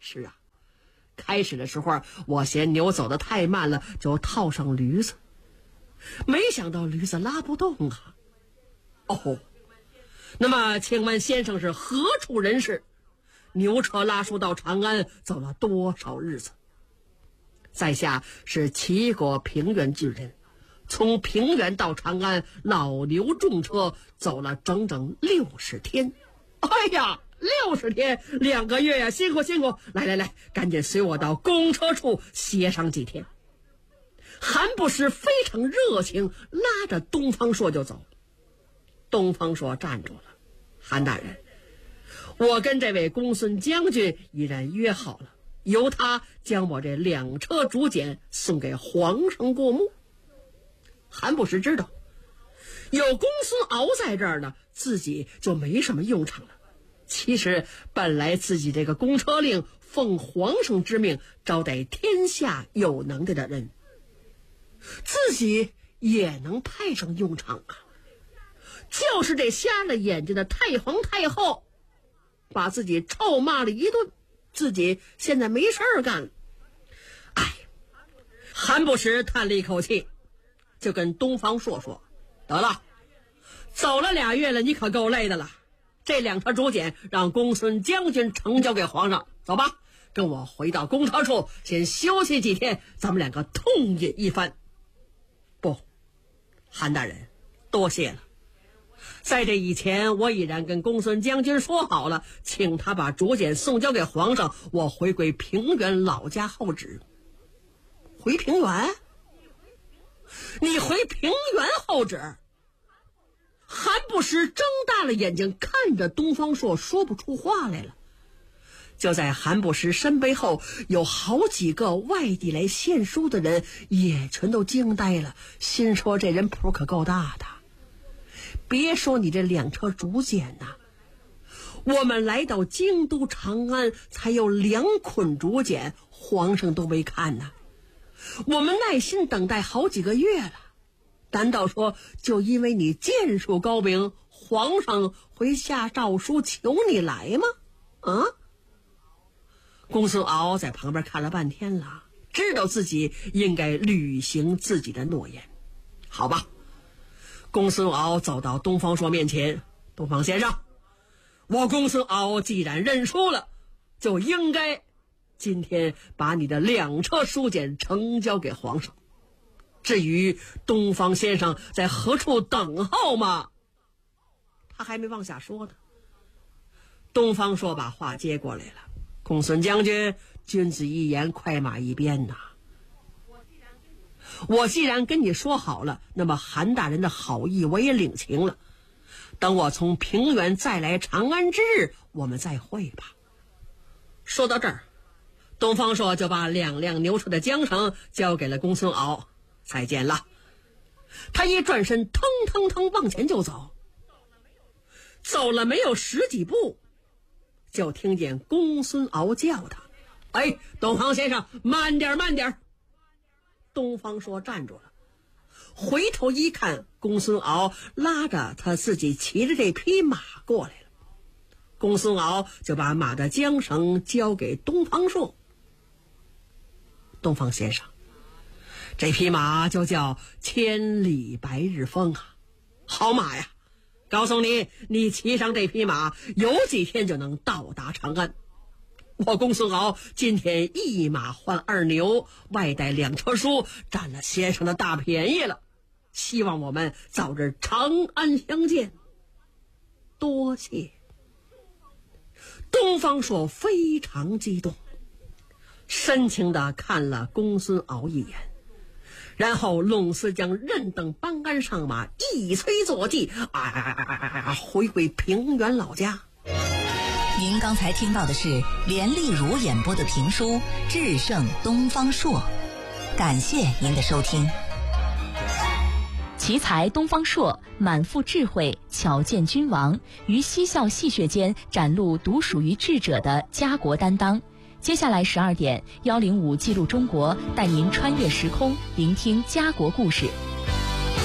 是啊，开始的时候我嫌牛走得太慢了，就套上驴子，没想到驴子拉不动啊。哦，那么请问先生是何处人士？牛车拉书到长安走了多少日子？在下是齐国平原郡人，从平原到长安，老牛重车走了整整60天。哎呀，60天，2个月呀，辛苦辛苦！来，赶紧随我到公车处歇上几天。韩不时非常热情，拉着东方朔就走。东方朔站住了，韩大人，我跟这位公孙将军已然约好了，由他将我这2车竹简送给皇上过目。韩不时知道有公孙敖在这儿呢，自己就没什么用场了。其实本来自己这个公车令奉皇上之命招待天下有能耐的人，自己也能派上用场啊。就是这瞎了眼睛的太皇太后把自己臭骂了一顿，自己现在没事儿干了。哎，韩不时叹了一口气，就跟东方朔说，得了，走了2月了，你可够累的了，这2车竹简让公孙将军呈交给皇上，走吧，跟我回到公车处先休息几天，咱们2个痛饮一番。不，韩大人多谢了，在这以前我已然跟公孙将军说好了，请他把竹简送交给皇上，我回归平原老家候旨。回平原？你回平原候旨？韩不时睁大了眼睛看着东方朔，说不出话来了。就在韩不时身背后，有好几个外地来献书的人也全都惊呆了，心说这人谱可够大的。别说你这2车竹简呐，我们来到京都长安才有2捆竹简，皇上都没看呢。我们耐心等待好几个月了，难道说就因为你剑术高明，皇上会下诏书求你来吗？啊？公孙敖在旁边看了半天了，知道自己应该履行自己的诺言。好吧，公孙敖走到东方朔面前，东方先生，我公孙敖既然认输了，就应该今天把你的2车书简呈交给皇上。至于东方先生在何处等候吗？他还没往下说呢。东方朔把话接过来了，公孙将军，君子一言，快马一鞭呐。我既然跟你说好了，那么韩大人的好意我也领情了。等我从平原再来长安之日，我们再会吧。说到这儿，东方朔就把2辆牛车的缰绳交给了公孙敖，再见了。他一转身，腾腾腾往前就走，走了没有10几步，就听见公孙敖叫他：哎，东方先生，慢点慢点。东方朔站住了，回头一看，公孙敖拉着他自己骑着这匹马过来了。公孙敖就把马的缰绳交给东方朔。东方先生，这匹马就叫千里白日风啊，好马呀！告诉你，你骑上这匹马，有几天就能到达长安。我公孙敖今天1马换2牛，外带2车书，占了先生的大便宜了。希望我们早日长安相见。多谢。东方朔非常激动，深情地看了公孙敖一眼，然后弄丝将任等班杆上马，一催坐骑，回归平原老家。 您刚才听到的是连丽如演播的评书《智胜东方朔》，感谢您的收听。 奇才东方朔满腹智慧，巧见君王，于嬉笑戏谑间展露独属于智者的家国担当。接下来12点，105记录中国带您穿越时空，聆听家国故事。